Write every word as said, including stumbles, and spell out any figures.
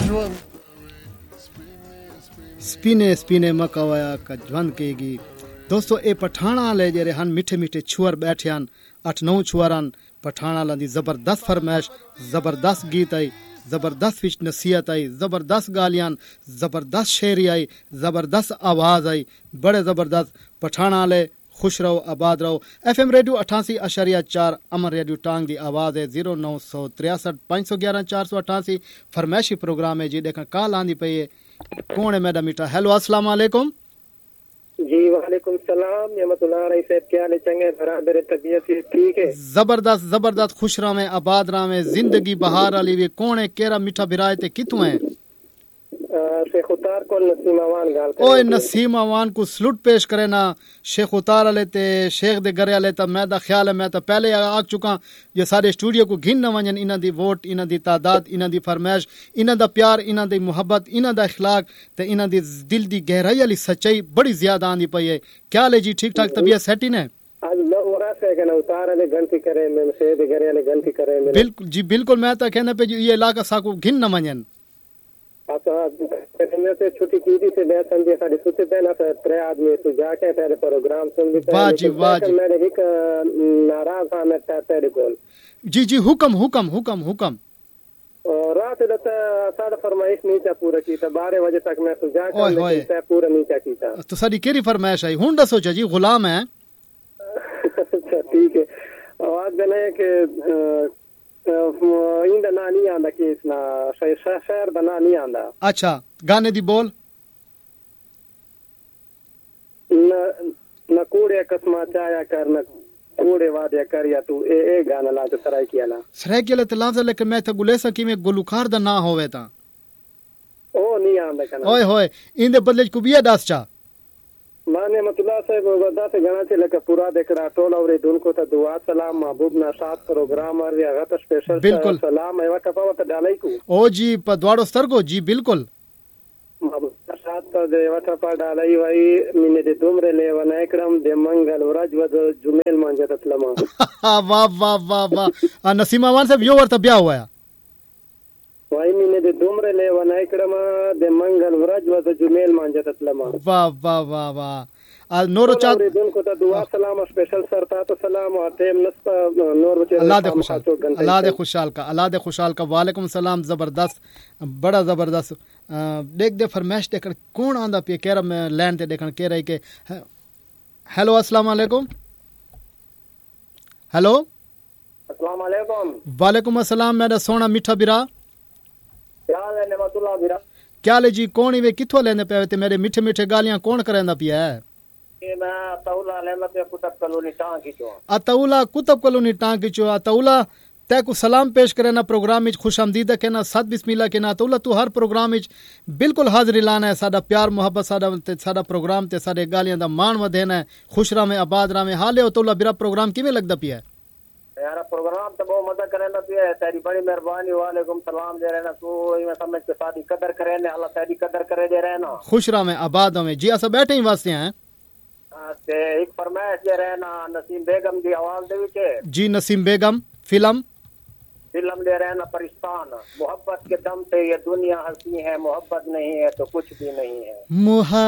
स्पिने स्पिने मकवाया का जवन केगी दोस्तों ए पठाना ले जरे हन मिठे मिठे छुअर बैठे हन अठ नौ छुअरन पठाना लंदी जबरदस्त फरमाइश जबरदस्त गीत आई जबरदस्त विच नसीहत आई जबरदस्त गालियां जबरदस्त शेरी आई जबरदस्त आवाज आई बड़े जबरदस्त पठाना ले खुश रहो आबाद रहो एफ एम रेडियो अठासी अशरिया चार अमर रेडियो टांग दी आवाज है जीरो नौ सौ तिरसठ पाँच सौ ग्यारह चार सौ अठासी फरमाइशी प्रोग्राम है जी देखा काल आंदी पई है कौन है मैडम मीठा हेलो अस्सलाम वालेकुम जी वालेकुम सलाम नेमतुल्लाह रही साहब क्या हाल है चंगे बराबर तबीयत ठीक है जबरदस्त जबरदस्त खुश रहा में आबाद रहा में जिंदगी बहार वाली वे कौन है केरा मीठा बिराए ते कितु है शेख उतार को नसीम अवान गाल ओए नसीम अवान को सलूट पेश करे ना शेख उतार वाले ते शेख दे घरे वाले ता मैं दा ख्याल है मैं तो पहले आ चुका ये सारे स्टूडियो को घिन न वजन इना दी वोट इना दी तादाद इना दी फरमाइश इना दा प्यार इना दी मोहब्बत इना दा इखलाक ते इना दी दिल दी गहराई वाली सच्चाई बड़ी ज्यादा आंदी पई है क्या ले जी ठीक ठाक तबीयत सेट इन है आज लो ओरा से कहना उतार वाले गलती करे मैं से दे घरे वाले गलती करे बिल्कुल जी बिल्कुल मैं तो कहने पे ये इलाका साको घिन न वजन मैं से छुट्टी की थी से मैं संजय साडी सुते पहला से त्रे आदमी तो जाके पहले प्रोग्राम सुन भी वाह जी वाह जी मैं एक नाराज था मैं तेरे को जी जी हुक्म हुक्म हुक्म हुक्म और रात दता सादा फरमाइश नहीं था पूरा की था बारह बजे तक मैं तो जाके मैं पूरा नहीं था की था तो साडी केरी फरमाइश आई हुन दसो जी गुलाम है अच्छा ठीक है आवाज देना है कि इंदा ना नहीं आंदा केस ना शहर शहर दा ना नहीं आंदा अच्छा गाने दी बोल न न कूड़े कसमा चाया कर न कूड़े वादे कर या तू ए ए गाना ला तो सराय कियाला सराय कियाला तो लाजा लेकिन मैं तो गुलेसा की में गुलकार दा ना होवे ता ओ नहीं आंदा कना ओए होए इंदे बदले को बिया दास चा माने मतुल्लाह साहब वदा से गणा से लेकर पूरा देखड़ा टोल और दुन को तो दुआ सलाम महबूब ना साथ प्रोग्राम और या गत स्पेशल बिल्कुल सलाम एवा कपावत डालाई को ओ जी पदवाड़ो स्तर को जी बिल्कुल महबूब साथ तो देवा कपा डालाई वही मिने दे दुमरे ले वना एकरम दे मंगल वरज वद जुमेल मांजत लमा वाह वाह वाह वाह नसीमा वान साहब यो वर्त ब्याह हुआ है वही मिने दे दुमरे ले वना एकरम दे मंगल वरज वद जुमेल मांजत लमा वाह वाह वाह वाह आ नूर चा दुन को तो दुआ सलाम स्पेशल सरता तो सलाम आते नस्ता नूर बचे अल्लाह दे खुशहाल अल्लाह दे खुशहाल का अल्लाह दे खुशहाल का वालेकुम सलाम जबरदस्त बड़ा जबरदस्त देख दे फरमाइश देखण कौन आंदा पे केरा मैं लैंड ते देखण के रही के हेलो अस्सलाम वालेकुम हेलो अस्सलाम वालेकुम वालेकुम अस्सलाम मेरा सोना मीठा बिरा क्या है नेमतुल्लाह बिरा क्या ले जी कौन ही वे किथों लेने पे ते मेरे मीठे मीठे गालियां कौन करेंदा पिया है ये मैं तौला लेना पे कुतब कॉलोनी टांग खींचो अतौला कुतब कॉलोनी टांग खींचो अतौला तै को सलाम पेश करे ना प्रोग्राम विच खुशामदीद कहना सत बिस्मिल्लाह कहना अतौला तू हर प्रोग्राम विच बिल्कुल हाजिरी लाना है साडा प्यार मोहब्बत साडा ते साडा प्रोग्राम ते साडे गालियां दा मान वधेना है खुश रहा में आबाद रहा में हाले अतौला बिरा प्रोग्राम किवें लगदा पिया है यार प्रोग्राम तो बहुत मजा करे ना पिया तेरी बड़ी मेहरबानी वालेकुम सलाम दे रहना तू मैं समझ के सादी कदर करे ने अल्लाह तेरी कदर करे दे रहना खुश रहा में आबाद में जी अस बैठे ही वास्ते हैं ते एक फरमाइश दे रहना नसीम बेगम दी आवाज दे विच जी नसीम बेगम फिल्म फिल्म दे रहना परिस्तान मोहब्बत के दम से ये दुनिया हंसी है मोहब्बत नहीं है तो कुछ भी नहीं है।